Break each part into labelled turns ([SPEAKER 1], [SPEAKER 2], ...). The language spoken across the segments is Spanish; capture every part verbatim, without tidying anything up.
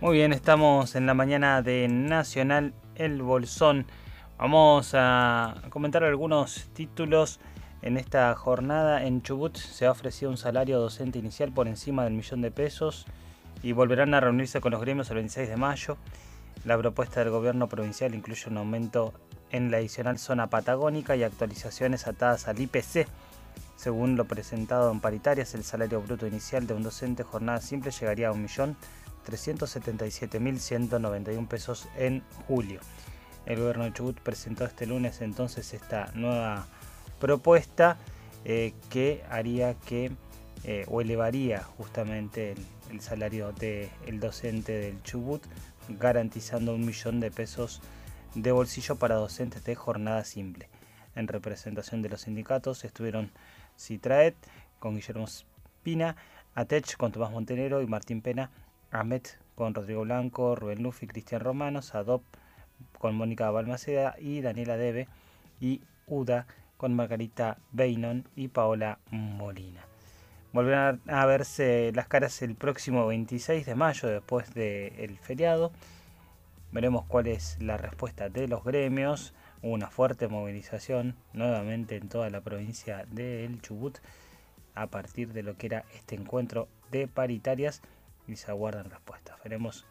[SPEAKER 1] Muy bien, estamos en la mañana de Nacional El Bolsón. Vamos a comentar algunos títulos. En esta jornada en Chubut se ha ofrecido un salario docente inicial por encima del millón de pesos y volverán a reunirse con los gremios el veintiséis de mayo. La propuesta del gobierno provincial incluye un aumento en la adicional zona patagónica y actualizaciones atadas al I P C. Según lo presentado en paritarias, el salario bruto inicial de un docente jornada simple llegaría a un millón trescientos setenta y siete mil ciento noventa y uno pesos en julio. El gobierno de Chubut presentó este lunes entonces esta nueva propuesta eh, que haría que eh, o elevaría justamente el, el salario del docente del Chubut, garantizando un millón de pesos de bolsillo para docentes de jornada simple. En representación de los sindicatos estuvieron Citraet con Guillermo Pina, ATECH con Tomás Montenegro y Martín Pena, AMET con Rodrigo Blanco, Rubén Luffy, Cristian Romano, SADOP con Mónica Balmaceda y Daniela Debe, y UDA con Margarita Beynon y Paola Molina. Volverán a verse las caras el próximo veintiséis de mayo, después del feriado. Veremos cuál es la respuesta de los gremios. Hubo una fuerte movilización nuevamente en toda la provincia del Chubut a partir de lo que era este encuentro de paritarias y se aguardan respuestas. Veremos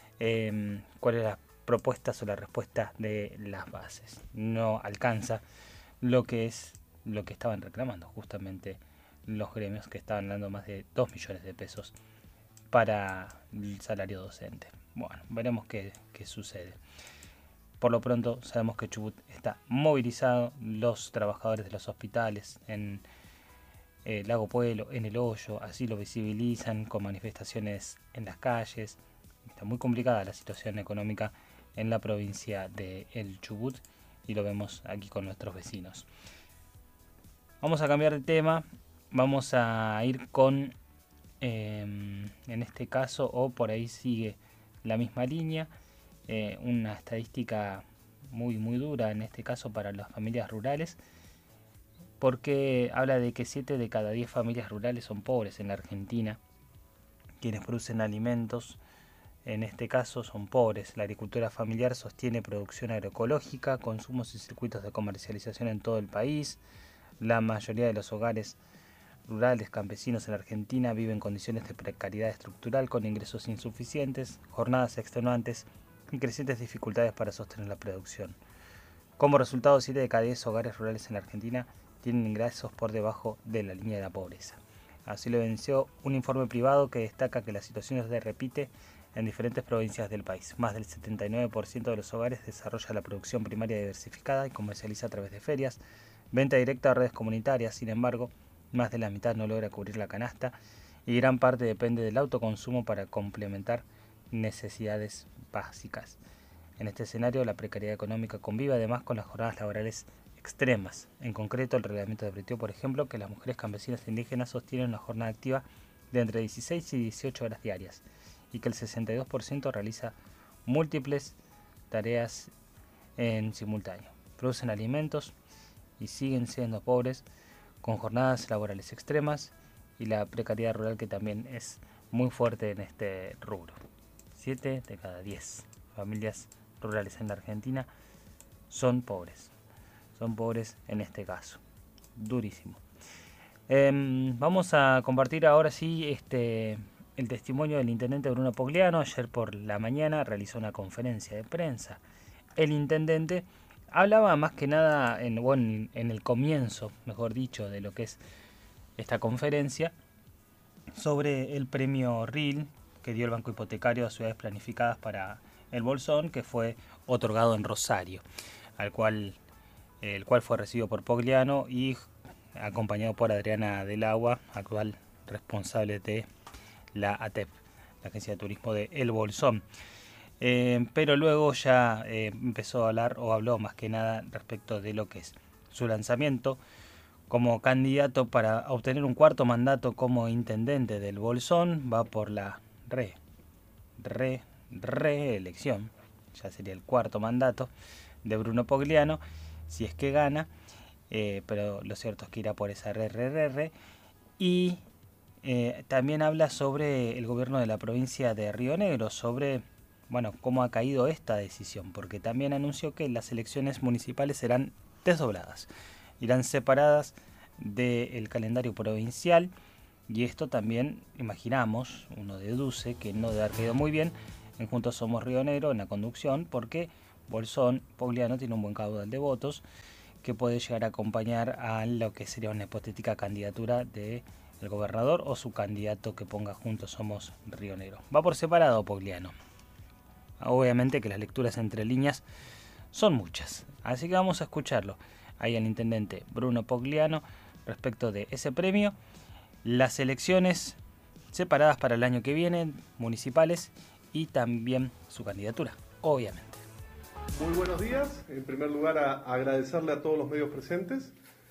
[SPEAKER 1] eh, cuáles son las propuestas o la respuesta de las bases. No alcanza lo que es lo que estaban reclamando justamente los gremios, que estaban dando más de dos millones de pesos para el salario docente. Bueno, veremos qué, qué sucede. Por lo pronto sabemos que Chubut está movilizado, los trabajadores de los hospitales en eh, Lago Pueblo, en El Hoyo, así lo visibilizan con manifestaciones en las calles. Está muy complicada la situación económica en la provincia de El Chubut y lo vemos aquí con nuestros vecinos. Vamos a cambiar de tema, vamos a ir con, eh, en este caso, o por ahí sigue la misma línea, eh, una estadística muy muy dura en este caso para las familias rurales, porque habla de que siete de cada diez familias rurales son pobres en la Argentina. Quienes producen alimentos en este caso son pobres. La agricultura familiar sostiene producción agroecológica, consumos y circuitos de comercialización en todo el país. La mayoría de los hogares rurales campesinos en la Argentina viven en condiciones de precariedad estructural con ingresos insuficientes, jornadas extenuantes y crecientes dificultades para sostener la producción. Como resultado, siete de cada diez hogares rurales en la Argentina tienen ingresos por debajo de la línea de la pobreza. Así lo evidenció un informe privado que destaca que la situación se repite en diferentes provincias del país. Más del setenta y nueve por ciento de los hogares desarrolla la producción primaria diversificada y comercializa a través de ferias, venta directa a redes comunitarias. Sin embargo, más de la mitad no logra cubrir la canasta y gran parte depende del autoconsumo para complementar necesidades básicas. En este escenario, la precariedad económica convive además con las jornadas laborales extremas. En concreto, el reglamento advirtió, por ejemplo, que las mujeres campesinas e indígenas sostienen una jornada activa de entre dieciséis y dieciocho horas diarias y que el sesenta y dos por ciento realiza múltiples tareas en simultáneo. Producen alimentos y siguen siendo pobres, con jornadas laborales extremas y la precariedad rural, que también es muy fuerte en este rubro. siete de cada diez familias rurales en la Argentina son pobres. Son pobres en este caso. Durísimo. Eh, vamos a compartir ahora sí este, el testimonio del intendente Bruno Pogliano. Ayer por la mañana realizó una conferencia de prensa. El intendente hablaba más que nada en, bueno, en el comienzo, mejor dicho, de lo que es esta conferencia, sobre el premio R I L que dio el Banco Hipotecario a ciudades planificadas para el Bolsón, que fue otorgado en Rosario, al cual, el cual fue recibido por Pogliano y acompañado por Adriana del Agua, actual responsable de la A T E P, la Agencia de Turismo de El Bolsón. Eh, pero luego ya eh, empezó a hablar, o habló más que nada, respecto de lo que es su lanzamiento como candidato para obtener un cuarto mandato como intendente del Bolsón. Va por la re, re, reelección, ya sería el cuarto mandato de Bruno Pogliano, si es que gana, eh, pero lo cierto es que irá por esa re, re, re, re, y eh, también habla sobre el gobierno de la provincia de Río Negro, sobre bueno, cómo ha caído esta decisión, porque también anunció que las elecciones municipales serán desdobladas, irán separadas del calendario provincial, y esto también, imaginamos, uno deduce que no debe haber caído muy bien en Juntos Somos Río Negro en la conducción, porque Bolsón Pogliano tiene un buen caudal de votos que puede llegar a acompañar a lo que sería una hipotética candidatura del gobernador o su candidato que ponga Juntos Somos Río Negro. Va por separado Pogliano. Obviamente que las lecturas entre líneas son muchas, así que vamos a escucharlo ahí al intendente Bruno Pogliano respecto de ese premio, las elecciones separadas para el año que viene, municipales, y también su candidatura, obviamente.
[SPEAKER 2] Muy buenos días. En primer lugar, a agradecerle a todos los medios presentes.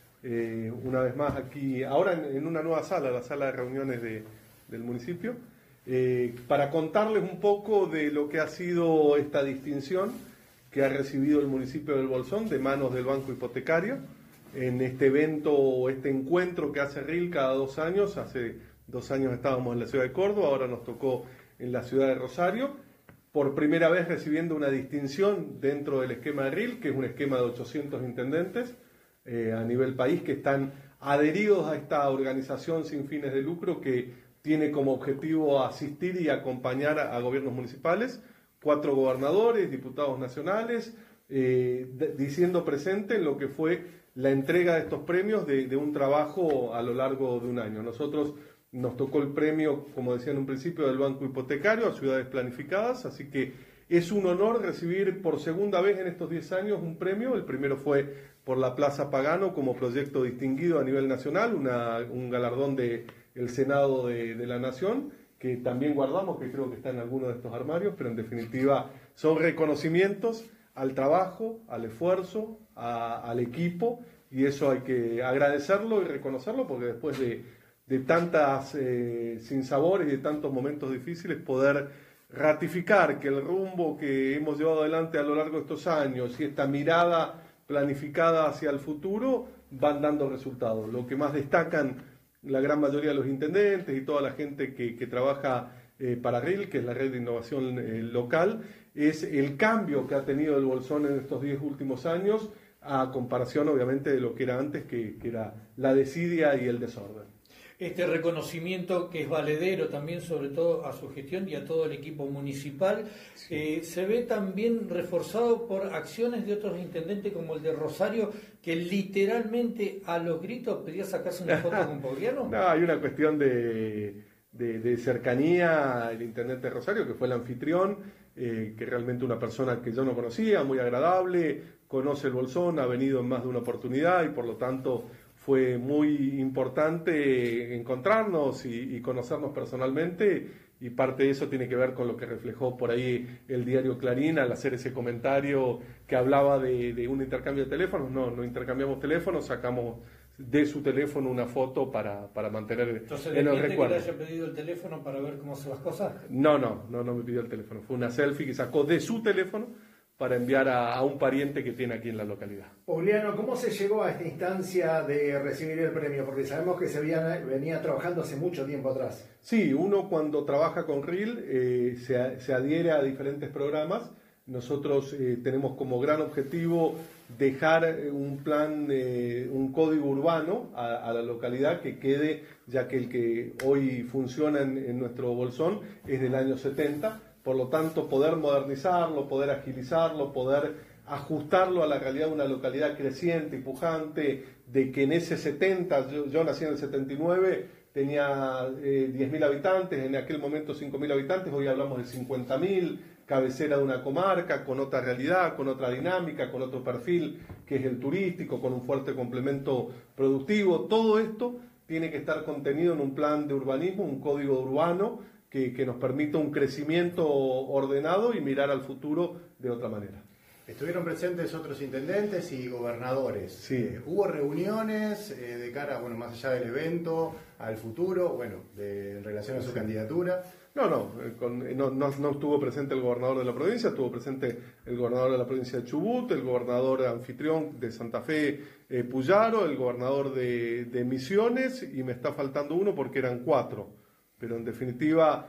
[SPEAKER 2] Eh, una vez más aquí, ahora en, en una nueva sala, la sala de reuniones de, del municipio, eh, para contarles un poco de lo que ha sido esta distinción que ha recibido el municipio del Bolsón de manos del Banco Hipotecario en este evento o este encuentro que hace R I L cada dos años. Hace dos años estábamos en la ciudad de Córdoba, ahora nos tocó en la ciudad de Rosario, por primera vez recibiendo una distinción dentro del esquema de R I L, que es un esquema de ochocientos intendentes eh, a nivel país que están adheridos a esta organización sin fines de lucro que tiene como objetivo asistir y acompañar a, a gobiernos municipales, cuatro gobernadores, diputados nacionales, eh, de, diciendo presente en lo que fue la entrega de estos premios de, de un trabajo a lo largo de un año. Nosotros nos tocó el premio, como decía en un principio, del Banco Hipotecario a ciudades planificadas, así que es un honor recibir por segunda vez en estos diez años un premio. El primero fue por la Plaza Pagano como proyecto distinguido a nivel nacional, una, un galardón del Senado de, de la Nación, que también guardamos, que creo que está en alguno de estos armarios, pero en definitiva son reconocimientos al trabajo, al esfuerzo, a, al equipo, y eso hay que agradecerlo y reconocerlo, porque después de, de tantas eh, sinsabores y de tantos momentos difíciles, poder ratificar que el rumbo que hemos llevado adelante a lo largo de estos años y esta mirada planificada hacia el futuro van dando resultados. Lo que más destacan la gran mayoría de los intendentes y toda la gente que, que trabaja eh, para R I L, que es la red de innovación eh, local, es el cambio que ha tenido el Bolsón en estos diez últimos años, a comparación obviamente de lo que era antes, que, que era la desidia y el desorden.
[SPEAKER 3] Este reconocimiento que es valedero también, sobre todo a su gestión y a todo el equipo municipal, sí. eh, se ve también reforzado por acciones de otros intendentes como el de Rosario, que literalmente a los gritos pedía sacarse una foto con Pogliano.
[SPEAKER 2] No, hay una cuestión de, de, de cercanía. El intendente de Rosario, que fue el anfitrión, eh, que realmente una persona que yo no conocía, muy agradable, conoce el Bolsón, ha venido en más de una oportunidad y por lo tanto fue muy importante encontrarnos y, y conocernos personalmente, y parte de eso tiene que ver con lo que reflejó por ahí el diario Clarín al hacer ese comentario que hablaba de, de un intercambio de teléfonos. No, no intercambiamos teléfonos, sacamos de su teléfono una foto para, para mantener
[SPEAKER 3] Entonces,
[SPEAKER 2] en el recuerdo.
[SPEAKER 3] ¿que le haya pedido el teléfono para ver cómo hacen las cosas?
[SPEAKER 2] No, no, no, no me pidió el teléfono. Fue una selfie que sacó de su teléfono para enviar a, a un pariente que tiene aquí en la localidad.
[SPEAKER 4] Pogliano, ¿cómo se llegó a esta instancia de recibir el premio? Porque sabemos que se venía, venía trabajando hace mucho tiempo atrás.
[SPEAKER 2] Sí, uno cuando trabaja con R I L eh, se, se adhiere a diferentes programas. Nosotros eh, tenemos como gran objetivo dejar un plan, eh, un código urbano a, a la localidad que quede, ya que el que hoy funciona en, en nuestro Bolsón es del año setenta. Por lo tanto, poder modernizarlo, poder agilizarlo, poder ajustarlo a la realidad de una localidad creciente y pujante, de que en ese setenta, yo, yo nací en el setenta y nueve, tenía eh, diez mil habitantes, en aquel momento cinco mil habitantes, hoy hablamos de cincuenta mil, cabecera de una comarca, con otra realidad, con otra dinámica, con otro perfil, que es el turístico, con un fuerte complemento productivo. Todo esto tiene que estar contenido en un plan de urbanismo, un código urbano, Que, que nos permita un crecimiento ordenado y mirar al futuro de otra manera.
[SPEAKER 5] Estuvieron presentes otros intendentes y gobernadores.
[SPEAKER 2] Sí.
[SPEAKER 5] Eh, hubo reuniones eh, de cara, bueno, más allá del evento, al futuro, bueno, de, en relación a su
[SPEAKER 2] sí.
[SPEAKER 5] candidatura.
[SPEAKER 2] No, no, con, no, no, no estuvo presente el gobernador de la provincia, estuvo presente el gobernador de la provincia de Chubut, el gobernador anfitrión de Santa Fe, eh, Puyaro, el gobernador de, de Misiones, y me está faltando uno porque eran cuatro. Pero en definitiva,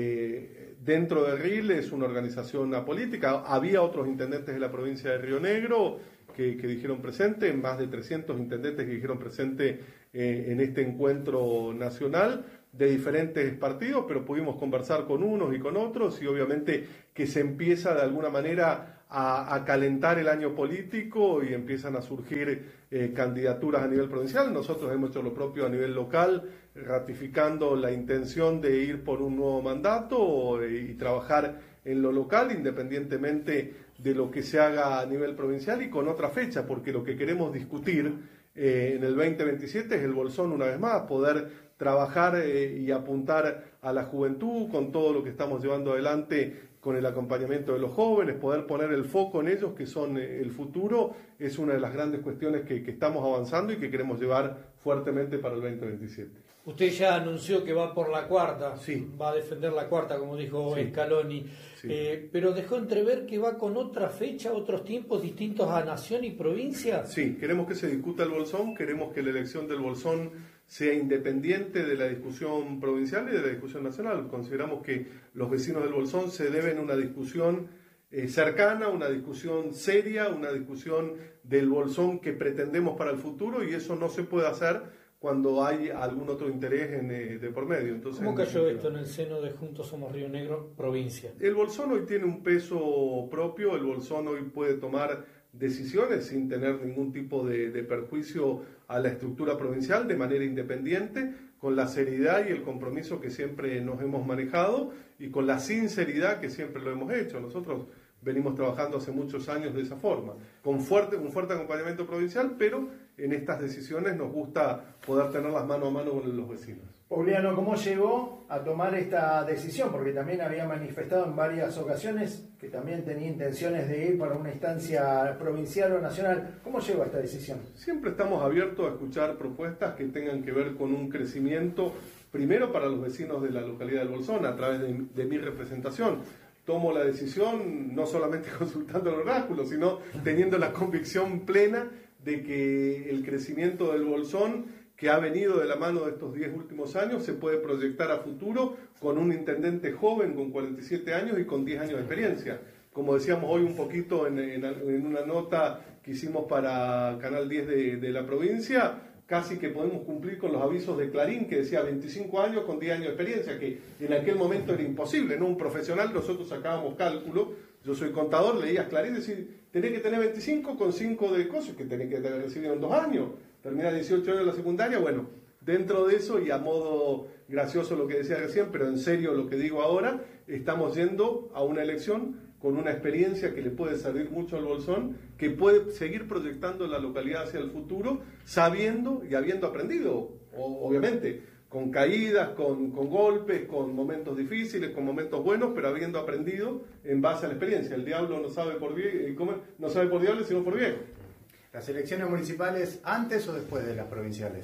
[SPEAKER 2] eh, dentro de R I L es una organización apolítica. Había otros intendentes de la provincia de Río Negro que, que dijeron presente, más de trescientos intendentes que dijeron presente eh, en este encuentro nacional, de diferentes partidos, pero pudimos conversar con unos y con otros, y obviamente que se empieza de alguna manera a, a calentar el año político y empiezan a surgir eh, candidaturas a nivel provincial. Nosotros hemos hecho lo propio a nivel local, ratificando la intención de ir por un nuevo mandato y, y trabajar en lo local, independientemente de lo que se haga a nivel provincial y con otra fecha, porque lo que queremos discutir eh, en el veinte veintisiete es el bolsón una vez más, poder trabajar eh, y apuntar a la juventud con todo lo que estamos llevando adelante con el acompañamiento de los jóvenes, poder poner el foco en ellos, que son eh, el futuro, es una de las grandes cuestiones que, que estamos avanzando y que queremos llevar fuertemente para el veinte veintisiete.
[SPEAKER 3] Usted ya anunció que va por la cuarta,
[SPEAKER 2] sí.
[SPEAKER 3] va a defender la cuarta, como dijo
[SPEAKER 2] sí.
[SPEAKER 3] Scaloni,
[SPEAKER 2] sí.
[SPEAKER 3] eh, pero dejó entrever que va con otra fecha, otros tiempos distintos a nación y provincia.
[SPEAKER 2] Sí, queremos que se discuta el bolsón, queremos que la elección del bolsón sea independiente de la discusión provincial y de la discusión nacional. Consideramos que los vecinos del bolsón se deben una discusión eh, cercana, una discusión seria, una discusión del bolsón que pretendemos para el futuro, y eso no se puede hacer cuando hay algún otro interés en, eh, de por medio. Entonces,
[SPEAKER 3] ¿cómo cayó esto en el seno de Juntos Somos Río Negro, provincia?
[SPEAKER 2] El bolsón hoy tiene un peso propio, el bolsón hoy puede tomar decisiones sin tener ningún tipo de, de perjuicio a la estructura provincial, de manera independiente, con la seriedad y el compromiso que siempre nos hemos manejado y con la sinceridad que siempre lo hemos hecho. Nosotros venimos trabajando hace muchos años de esa forma, con fuerte, un fuerte acompañamiento provincial, pero en estas decisiones nos gusta poder tenerlas mano a mano con los vecinos.
[SPEAKER 4] Pauliano, ¿cómo llegó a tomar esta decisión? Porque también había manifestado en varias ocasiones que también tenía intenciones de ir para una instancia provincial o nacional. ¿Cómo llegó a esta decisión?
[SPEAKER 2] Siempre estamos abiertos a escuchar propuestas que tengan que ver con un crecimiento, primero para los vecinos de la localidad del Bolsón, a través de, de mi representación. Tomo la decisión no solamente consultando el oráculo, sino teniendo la convicción plena de que el crecimiento del Bolsón, que ha venido de la mano de estos diez últimos años, se puede proyectar a futuro con un intendente joven con cuarenta y siete años y con diez años de experiencia. Como decíamos hoy un poquito en, en, en una nota que hicimos para Canal diez de, de la provincia, casi que podemos cumplir con los avisos de Clarín, que decía veinticinco años con diez años de experiencia, que en aquel momento era imposible, ¿no? Un profesional, nosotros sacábamos cálculo, yo soy contador, leías Clarín, decir, tenés que tener veinticinco con cinco de cosas, que tenés que tener recibido en dos años, terminar dieciocho años de la secundaria, bueno, dentro de eso, y a modo gracioso lo que decía recién, pero en serio lo que digo ahora, estamos yendo a una elección con una experiencia que le puede servir mucho al Bolsón, que puede seguir proyectando la localidad hacia el futuro, sabiendo y habiendo aprendido, o, obviamente, con caídas, con, con golpes, con momentos difíciles, con momentos buenos, pero habiendo aprendido en base a la experiencia. El diablo no sabe por bien, no sabe por diablo, sino por viejo.
[SPEAKER 5] ¿Las elecciones municipales antes o después de las provinciales?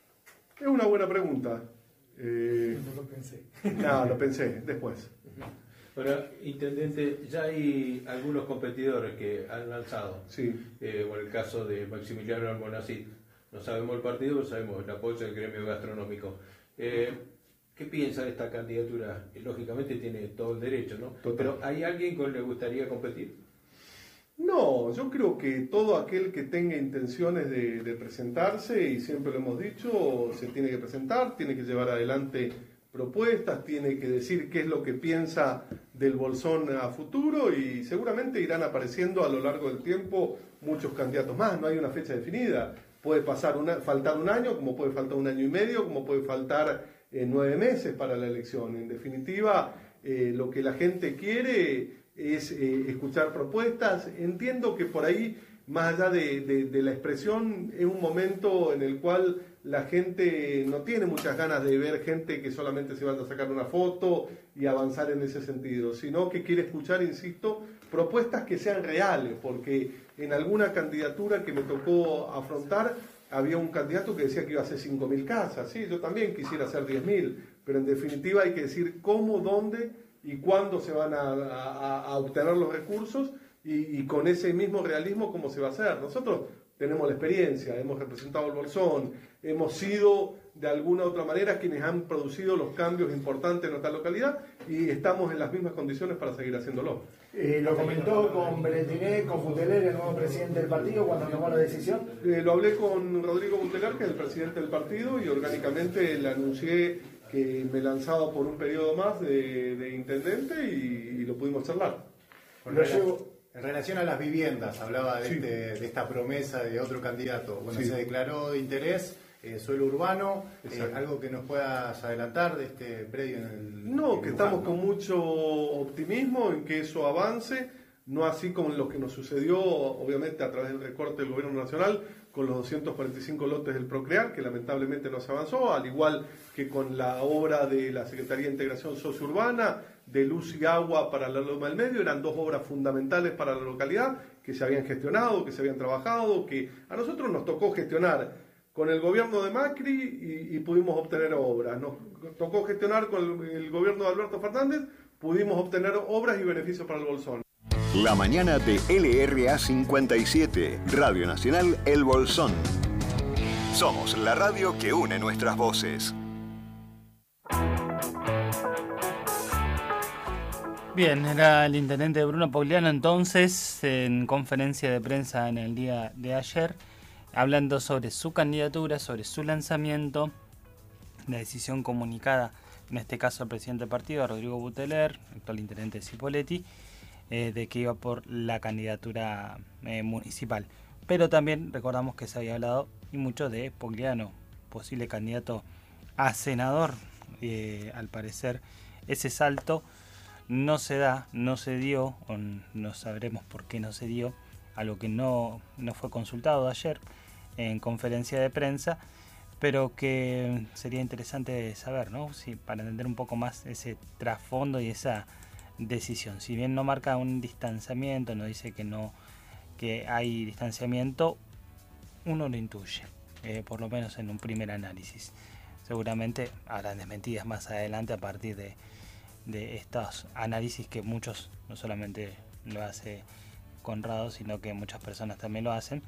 [SPEAKER 2] Es una buena pregunta. Eh,
[SPEAKER 3] No lo pensé.
[SPEAKER 2] No, lo pensé, después.
[SPEAKER 6] Bueno, intendente, ya hay algunos competidores que han lanzado.
[SPEAKER 2] Sí.
[SPEAKER 6] Eh, o en el caso de Maximiliano Almonacid, no sabemos el partido, pero sabemos el apoyo del gremio gastronómico. Eh, ¿Qué piensa de esta candidatura? Lógicamente tiene todo el derecho, ¿no?
[SPEAKER 2] Total.
[SPEAKER 6] Pero ¿hay alguien con el que le gustaría competir?
[SPEAKER 2] No, yo creo que todo aquel que tenga intenciones de, de presentarse, y siempre lo hemos dicho, se tiene que presentar, tiene que llevar adelante propuestas, tiene que decir qué es lo que piensa del Bolsón a futuro, y seguramente irán apareciendo a lo largo del tiempo muchos candidatos más. No hay una fecha definida, puede pasar una, faltar un año, como puede faltar un año y medio, como puede faltar eh, nueve meses para la elección. En definitiva, eh, lo que la gente quiere es eh, escuchar propuestas. Entiendo que por ahí, más allá de, de, de la expresión, es un momento en el cual la gente no tiene muchas ganas de ver gente que solamente se vaya a sacar una foto y avanzar en ese sentido, sino que quiere escuchar, insisto, propuestas que sean reales, porque en alguna candidatura que me tocó afrontar había un candidato que decía que iba a hacer cinco mil casas. Sí, yo también quisiera hacer diez mil, pero en definitiva hay que decir cómo, dónde y cuándo se van a, a, a obtener los recursos y, y con ese mismo realismo cómo se va a hacer. Nosotros tenemos la experiencia, hemos representado el Bolsón, hemos sido de alguna u otra manera quienes han producido los cambios importantes en nuestra localidad y estamos en las mismas condiciones para seguir haciéndolo.
[SPEAKER 4] Eh, lo comentó con Belentiné, con Buteler, el nuevo presidente del partido, cuando tomó la decisión.
[SPEAKER 2] Eh, lo hablé con Rodrigo Buteler, que es el presidente del partido, y orgánicamente le anuncié que me lanzaba por un periodo más de, de intendente y, y lo pudimos charlar.
[SPEAKER 5] Con lo llevo... En relación a las viviendas, hablaba de, sí. este, de esta promesa de otro candidato. Bueno, sí. se declaró de interés eh, suelo urbano, eh, algo que nos puedas adelantar de este predio en el...
[SPEAKER 2] No,
[SPEAKER 5] en
[SPEAKER 2] que
[SPEAKER 5] lugar,
[SPEAKER 2] estamos
[SPEAKER 5] ¿no?
[SPEAKER 2] con mucho optimismo en que eso avance, no así como lo que nos sucedió, obviamente a través del recorte del gobierno nacional, con los doscientos cuarenta y cinco lotes del Procrear, que lamentablemente no se avanzó, al igual que con la obra de la Secretaría de Integración Sociourbana, de luz y agua para la Loma del Medio, eran dos obras fundamentales para la localidad, que se habían gestionado, que se habían trabajado, que a nosotros nos tocó gestionar con el gobierno de Macri y, y pudimos obtener obras, nos tocó gestionar con el, el gobierno de Alberto Fernández, pudimos obtener obras y beneficios para el Bolsón.
[SPEAKER 7] La mañana de L R A cincuenta y siete, Radio Nacional El Bolsón. Somos la radio que une nuestras voces.
[SPEAKER 1] Bien, era el intendente Bruno Pogliano entonces en conferencia de prensa en el día de ayer, hablando sobre su candidatura, sobre su lanzamiento, la decisión comunicada, en este caso al presidente del partido, Rodrigo Buteler, actual intendente de Cipolletti, eh, de que iba por la candidatura eh, municipal. Pero también recordamos que se había hablado y mucho de Pogliano, posible candidato a senador. Eh, al parecer ese salto no se da, no se dio, o no sabremos por qué no se dio, algo que no, no fue consultado ayer en conferencia de prensa, pero que sería interesante saber, ¿no? Sí, para entender un poco más ese trasfondo y esa decisión. Si bien no marca un distanciamiento, no dice que no que hay distanciamiento, uno lo intuye, eh, por lo menos en un primer análisis. Seguramente habrán desmentidas más adelante a partir de, de estos análisis que muchos, no solamente lo hace Conrado, sino que muchas personas también lo hacen.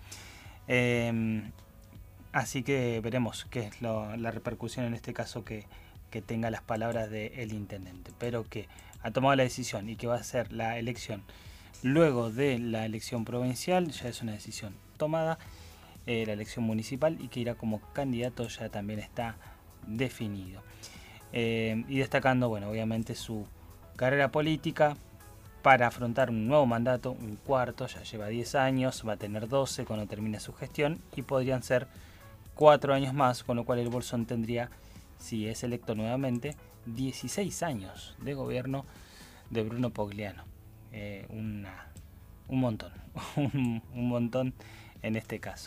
[SPEAKER 1] Eh, así que veremos qué es lo, la repercusión en este caso que, que tenga las palabras del intendente, pero que ha tomado la decisión y que va a ser la elección luego de la elección provincial, ya es una decisión tomada, eh, la elección municipal, y que irá como candidato ya también está definido. Eh, y destacando, bueno, obviamente su carrera política para afrontar un nuevo mandato, un cuarto, ya lleva diez años, va a tener doce cuando termine su gestión y podrían ser cuatro años más, con lo cual el Bolsón tendría, si es electo nuevamente, dieciséis años de gobierno de Bruno Pogliano. Eh, una, un montón, un, un montón en este caso.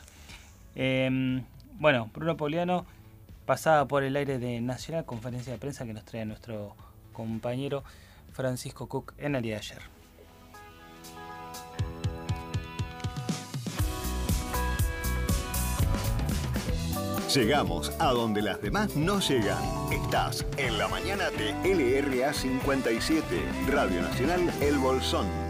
[SPEAKER 1] Eh, bueno, Bruno Pogliano pasaba por el aire de Nacional, conferencia de prensa que nos trae nuestro compañero Francisco Cook en el día de ayer.
[SPEAKER 7] Llegamos a donde las demás no llegan. Estás en la mañana de L R A cincuenta y siete, Radio Nacional El Bolsón.